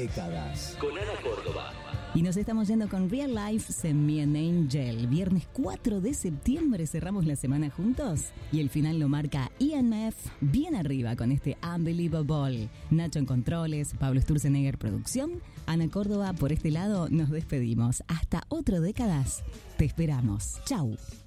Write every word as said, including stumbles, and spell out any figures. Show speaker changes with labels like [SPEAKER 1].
[SPEAKER 1] Décadas. Con Ana Córdoba.
[SPEAKER 2] Y nos estamos yendo con Real Life Semian Angel. Viernes cuatro de septiembre cerramos la semana juntos. Y el final lo marca E M F bien arriba con este Unbelievable. Nacho en controles, Pablo Sturzenegger producción. Ana Córdoba por este lado nos despedimos. Hasta otro Décadas. Te esperamos. Chau.